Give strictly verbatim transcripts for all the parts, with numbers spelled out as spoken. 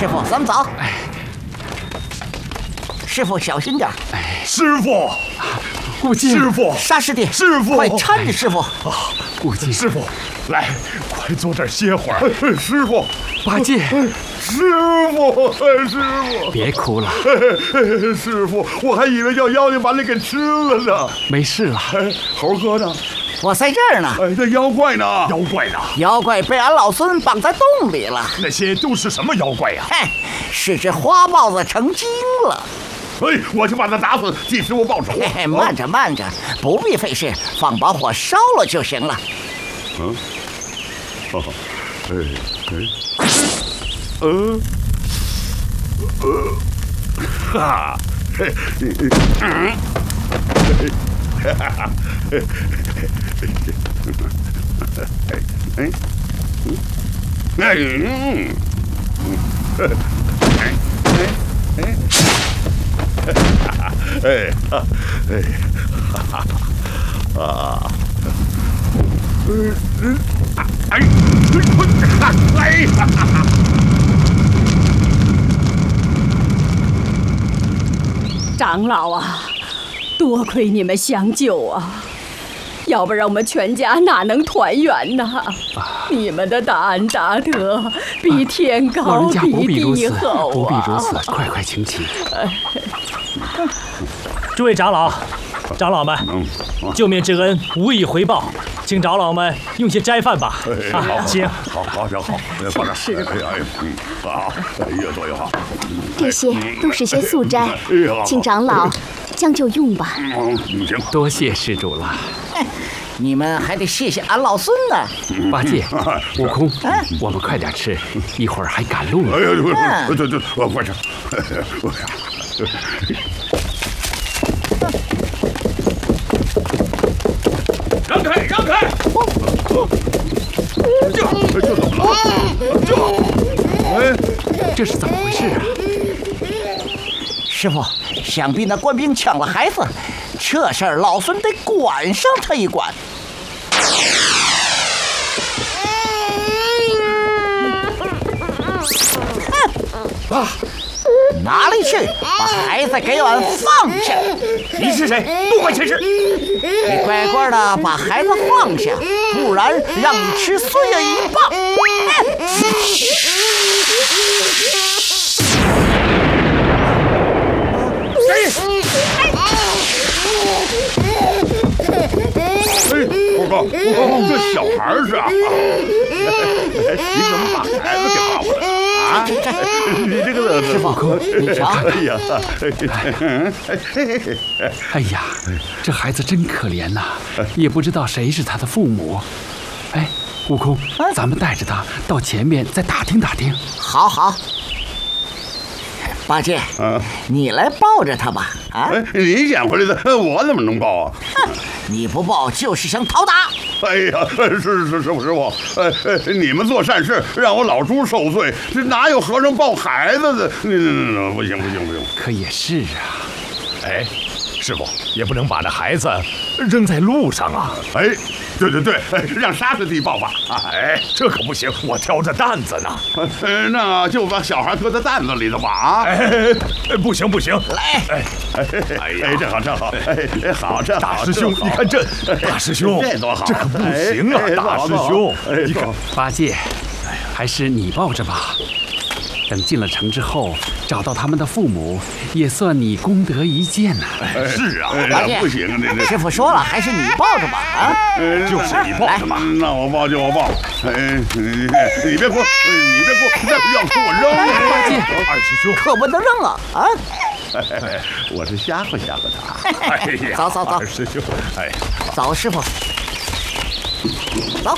师傅，咱们走。哎，师傅小心点。 哎，师傅， 顾进， 师傅， 沙师弟， 师傅， 快搀着师傅。 啊，顾进，师傅，来，快坐这儿歇会儿。师傅， 八戒， 师傅，师傅， 别哭了。 师傅，我还以为叫妖精把你给吃了呢。 没事了。 猴哥呢？ 我在这儿呢。 哎，那妖怪呢？妖怪呢？ 妖怪被俺老孙绑在洞里了。 那些都是什么妖怪呀？ 嘿，是只花豹子成精了。 哎，我就把他打死，替师傅报仇。 嘿嘿，慢着慢着，不必费事，放把火烧了就行了。 嗯，哦，哎哎，呃，呃，哈，嘿，嗯，哈哈哈，嘿，哎，哎，嗯，哎，嗯，嗯，哎，哎，哎。哎哈，哎哈哈啊！嗯嗯，哎，哎哈哈！ 长老啊，多亏你们相救啊，要不然我们全家哪能团圆呢？啊、你们的大恩大德比天高， 啊、 比地厚啊！ 不必如此，快快请起。 诸位长老、长老们，救命之恩无以回报，请长老们用些斋饭吧。啊，请。 好，好，好，好，放这。 是。 哎呀，嗯，好，越多越好。 这些都是些素斋，请长老将就用吧。 嗯，行。 多谢施主了。 你们还得谢谢俺老孙呢。 八戒、悟空，我们快点吃，一会儿还赶路呢。 哎呀，对对对，我快吃。让开，让开！这这怎么了？这， 哎，这是怎么回事啊？ 师傅，想必那官兵抢了孩子，这事儿老孙得管上他一管。啊！哪里去？把孩子给俺放下！ 你是谁？不管闲事！ 你乖乖的把孩子放下，不然让你吃碎了一棒！ 哎，报告，这小孩是啊！你怎么把孩子给放回来了？啊！你这个师傅，你瞧， 哎呀， 哎呀，这孩子真可怜呐，也不知道谁是他的父母。哎，悟空，咱们带着他到前面再打听打听。 好好。八戒，啊，你来抱着他吧。啊， 你捡回来的，我怎么能抱啊？ 你不抱就是想讨打。 哎呀，是是是，师傅师傅，呃呃，你们做善事，让我老猪受罪，这哪有和尚抱孩子的？那那那不行不行不行！ 可也是啊。 哎，师傅也不能把这孩子扔在路上啊！ 哎，对对对，让沙师弟抱吧。 哎，这可不行，我挑着担子呢。 呃，那就把小孩搁在担子里头吧。啊！ 哎，不行不行， 来！ 哎哎哎，正好正好，哎好正好。 大师兄，你看这，大师兄， 这多好， 这可不行啊！大师兄，你看， 八戒，还是你抱着吧。等进了城之后，找到他们的父母，也算你功德一件呐。 是啊， 八戒， 不行啊，这师傅说了，还是你抱着吧。啊， 就是你抱着吧。 那我抱就我抱。哎，你别哭，你别哭，要哭我扔了。 八戒， 二师兄可不能扔啊！啊， 我是吓唬吓唬他。 哎呀， 走走走， 二师兄，哎， 走，师傅，走。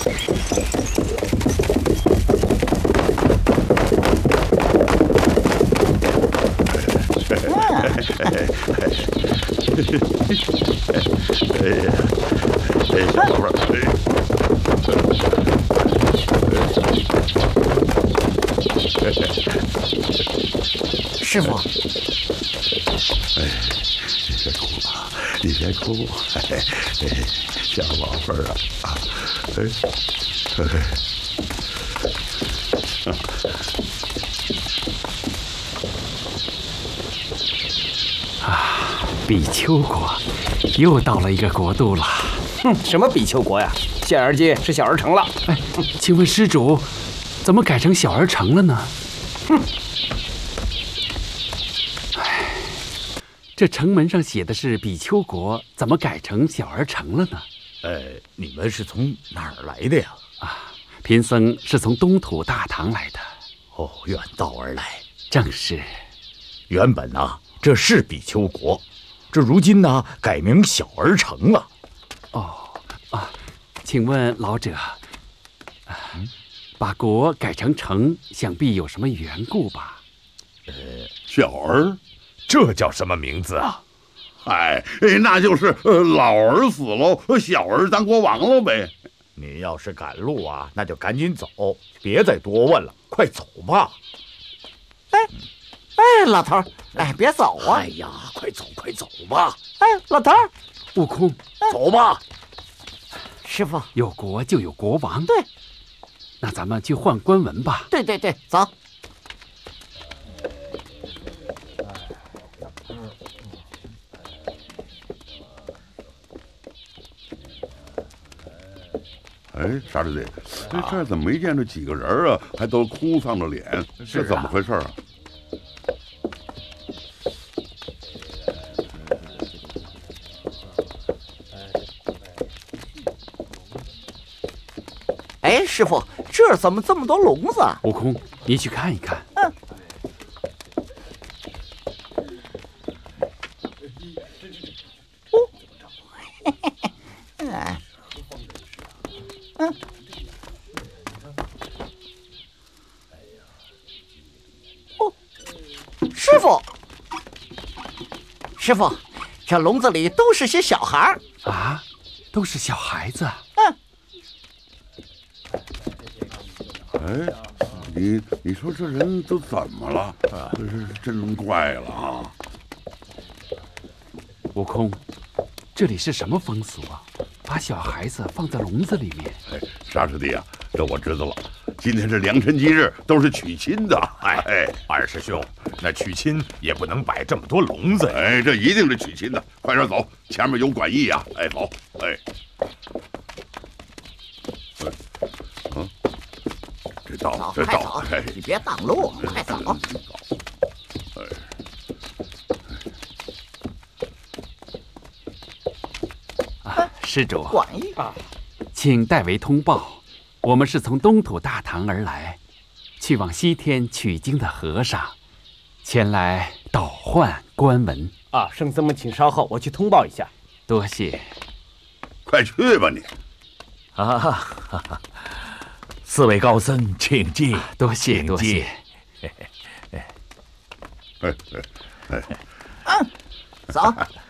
师傅， 哎，你别哭啊！你别哭，哎，小宝贝儿啊，哎，哎。 比丘国又到了一个国度了。 哼，什么比丘国呀？现而今是小儿城了。 哎，请问施主，怎么改成小儿城了呢？ 哼， 哎，这城门上写的是比丘国，怎么改成小儿城了呢？ 呃，你们是从哪儿来的呀？ 啊，贫僧是从东土大唐来的。 哦，远道而来。 正是。 原本呢、啊，这是比丘国，这如今呢改名小儿城了。 哦啊，请问老者，嗯、把国改成城，想必有什么缘故吧？ 呃，小儿， 这叫什么名字啊？ 哎，那就是呃，老儿死喽，小儿当国王了呗。 你要是赶路啊，那就赶紧走，别再多问了，快走吧。 哎，哎，老头儿，哎，别走啊！ 哎呀，快走，快走吧！ 哎，老头儿， 悟空， 走吧。 师傅， 有国就有国王。 对， 那咱们去换官文吧。 对对对，走。 哎，沙师弟，这这儿怎么没见着几个人啊？还都哭丧着脸，这怎么回事啊？ 哎，师傅，这儿怎么这么多聋子啊？ 悟空，你去看一看。 嗯。哦，嘿嘿嘿，嗯。嗯，哦，师傅，师傅，这笼子里都是些小孩儿啊，都是小孩子。 嗯。 哎，你你说这人都怎么了？啊，这是真怪了啊！ 悟空，这里是什么风俗啊？把小孩子放在笼子里面。 哎，沙师弟啊，这我知道了。今天是良辰吉日，都是娶亲的。 哎哎，二师兄，那娶亲也不能摆这么多笼子。 哎，这一定是娶亲的。快点走，前面有馆驿呀！哎，走，哎，哎，嗯，这道，这道， 哎，你别挡路，快走。 哎。 施主， 馆驿啊， 请代为通报，我们是从东土大唐而来，去往西天取经的和尚，前来倒换官文。 啊，圣僧们请稍后，我去通报一下。 多谢。 快去吧你。 啊，哈哈，四位高僧，请进。 多谢多谢。 哎哎哎， 嗯，走。